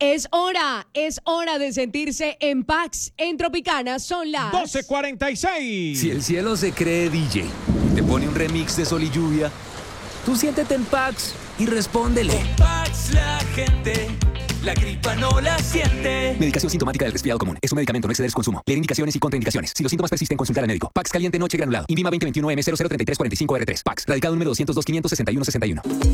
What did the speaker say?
Es hora de sentirse en Pax. En Tropicana son las 12:46. Si el cielo se cree DJ y te pone un remix de Sol y Lluvia, tú siéntete en Pax y respóndele. Con Pax la gente, la gripa no la siente. Medicación sintomática del resfriado común. Es un medicamento, no exceder su consumo. Leer indicaciones y contraindicaciones. Si los síntomas persisten, consultar al médico. Pax caliente noche granulado. INVIMA 2021 M003345R3. Pax. Radicado número 202 561 61.